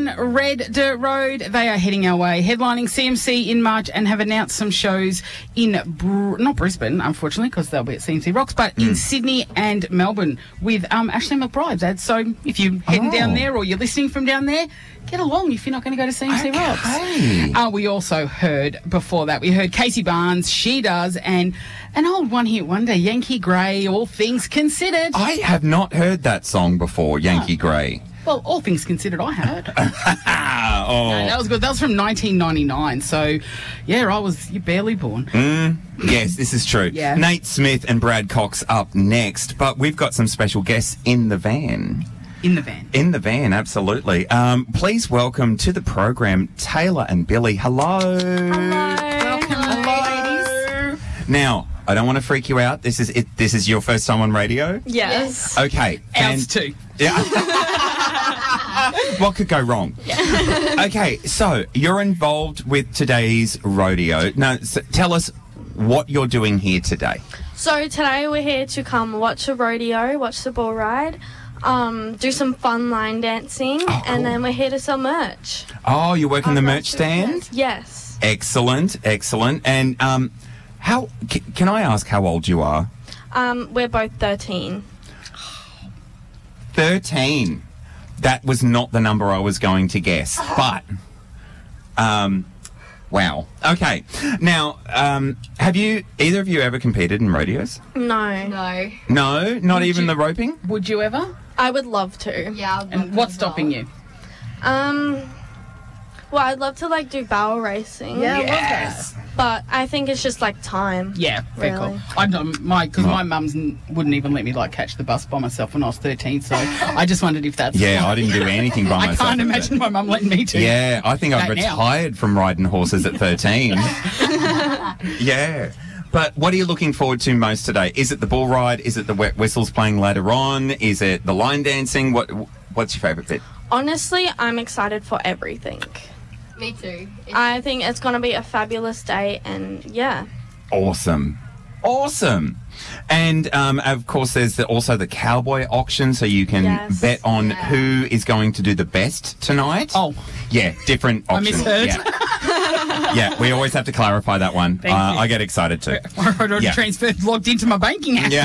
on Red Dirt Road. They are heading our way, headlining CMC in March, and have announced some shows in, not Brisbane, unfortunately, because they'll be at CMC Rocks, but in Sydney and Melbourne with Ashley McBride. So if you're heading down there or you're listening from down there, get along if you're not going to go to CMC Rocks. We also heard, before that, we heard Casey Barnes, She Does, and an old one-hit wonder, Yankee Grey, All Things Considered. I have not heard that song before, Yankee Grey. Well, All Things Considered, I had. Oh. No, that was good. That was from 1999. So, yeah, you're barely born. Yes, this is true. Yeah. Nate Smith and Brad Cox up next, but we've got some special guests in the van. In the van. In the van, absolutely. Please welcome to the program Taylor and Billy. Hello. Welcome, ladies. Now, I don't want to freak you out. This is it. This is your first time on radio? Yes. Okay. Ours too. Yeah. What could go wrong? Okay, so you're involved with today's rodeo. Now, tell us what you're doing here today. So today we're here to come watch a rodeo, watch the bull ride, do some fun line dancing, and then we're here to sell merch. Oh, you're working the merch stand? Yes. Excellent. And can I ask how old you are? We're both 13. 13. That was not the number I was going to guess, but wow. Okay. Now, have either of you ever competed in rodeos? No. No, not even the roping? Would you ever? I would love to. Yeah. And what's stopping you? Well, I'd love to do barrel racing. Yeah, Yes. But I think it's just time. Yeah, very Really? cool. I don't, because my mum's wouldn't even let me catch the bus by myself when I was 13. So I just wondered if that's. Yeah, I didn't do anything by myself. I can't imagine my mum letting me to. Yeah, I think I've Right now. retired from riding horses at 13. Yeah. But what are you looking forward to most today? Is it the bull ride? Is it the wet whistles playing later on? Is it the line dancing? What's your favourite bit? Honestly, I'm excited for everything. Me too. I think it's going to be a fabulous day, and yeah. Awesome. And, of course, there's also the cowboy auction, so you can bet on who is going to do the best tonight. Oh. Yeah, different I auction. misheard. Yeah, we always have to clarify that one. Thank you. I get excited too. I already transferred, logged into my banking app.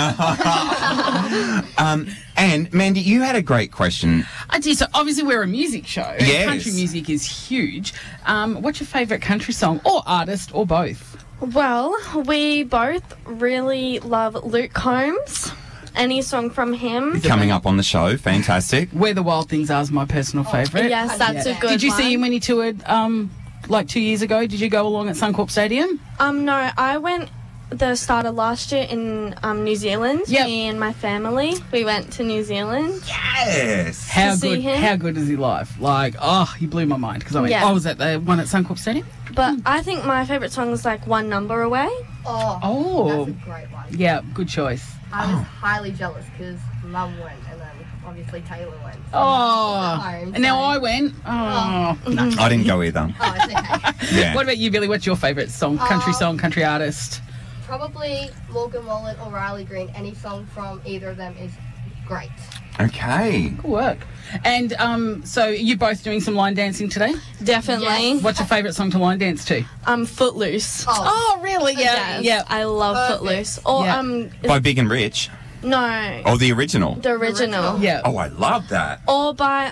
Yeah. And, Mandy, you had a great question. I did. So obviously we're a music show. And Yes. country music is huge. What's your favourite country song or artist or both? Well, we both really love Luke Combs. Any song from him. Coming up on the show. Fantastic. Where the Wild Things Are is my personal favourite. Yes, that's a good Did you one. see him when he toured 2 years ago? Did you go along at Suncorp Stadium? No, I went the start of last year in New Zealand. Yep. Me and my family. We went to New Zealand. Yes. How see good? him? How good is he live? He blew my mind because Yeah. I was at the one at Suncorp Stadium. But I think my favourite song is One Number Away. Oh. That's a great one. Yeah, good choice. I was highly jealous because Mum went and then obviously Taylor went. So Oh, home, and now so- I went. Oh, no. I didn't go either. Oh, it's okay. Yeah. What about you, Billy? What's your favourite song? Country artist? Probably Morgan Wallen or Riley Green. Any song from either of them is great. Okay. Good work. And so you both doing some line dancing today? Definitely. Yes. What's your favourite song to line dance to? Footloose. Oh, really? Yes, Yeah. I love Perfect. Footloose. Or Yeah. By Big and Rich. no, Oh, the original. the original. Yeah. Oh, I love that. Or by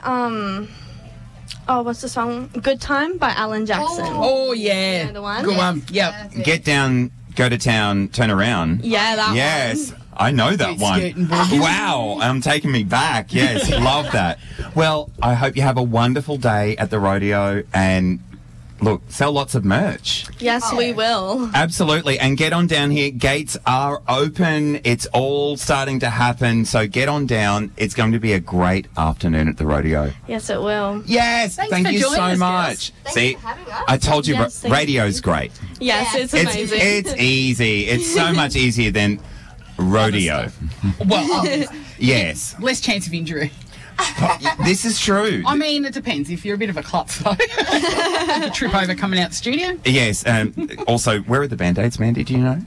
what's the song? Good Time by Alan Jackson. Oh, yeah. You know the one? Good Yes, one. Yep. that's it. Get down, go to town, turn around. Yeah, that Yes, I know that Get one. skirting boogie. Wow, taking me back. Yes, love that. Well, I hope you have a wonderful day at the rodeo and look, sell lots of merch. one. Yes, we will. Absolutely, and get on down here. Gates are open. It's all starting to happen, so get on down. It's going to be a great afternoon at the rodeo. Yes, it will. Yes, Thanks thank for you joining so us, much. girls. Thanks See, for having us. I told you, Yes, thank radio's you. great. Yes, Yeah. it's amazing. It's easy. It's so much easier than rodeo. Well, Yes, less chance of injury. this is true. I mean, it depends. If you're a bit of a klutz, though. You trip over coming out the studio. Yes. Also, where are the Band-Aids, Mandy? Do you know?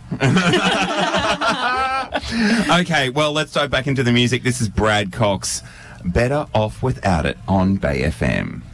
Okay, well, let's dive back into the music. This is Brad Cox, Better Off Without It on Bay FM.